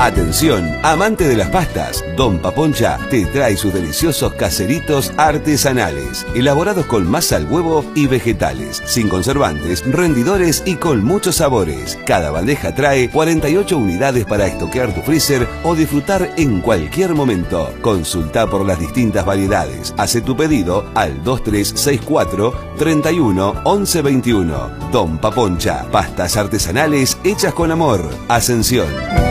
Atención, amante de las pastas, Don Paponcha te trae sus deliciosos caseritos artesanales, elaborados con masa al huevo y vegetales, sin conservantes, rendidores y con muchos sabores. Cada bandeja trae 48 unidades para estoquear tu freezer o disfrutar en cualquier momento. Consulta por las distintas variedades. Hace tu pedido al 2364 31 11 21. Don Paponcha, pastas artesanales hechas con amor. Ascensión.